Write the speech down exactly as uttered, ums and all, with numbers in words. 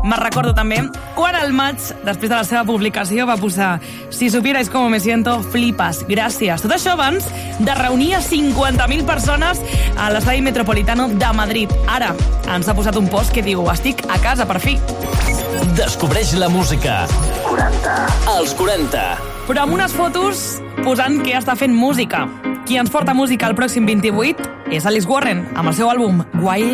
Me'n recordo també quan al maig, després de la seva publicació, va posar «Si supierais cómo me siento, flipas, gràcies». Tot això abans de reunir a cinquanta mil persones a l'estadi Metropolitano de Madrid. Ara ens ha posat un post que diu «Estic a casa, per fi». Descobreix la música. quaranta. Els quaranta. Però amb unes fotos posant que està fent música. Qui ens porta música el pròxim vint-i-vuit és Alice Warren, amb el seu àlbum Wild